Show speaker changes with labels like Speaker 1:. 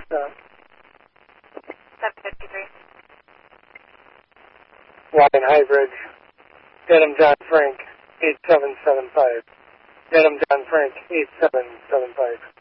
Speaker 1: stop.
Speaker 2: 753.
Speaker 1: Line High Bridge. Dedham John Frank, 8775. Dedham John Frank, 8775.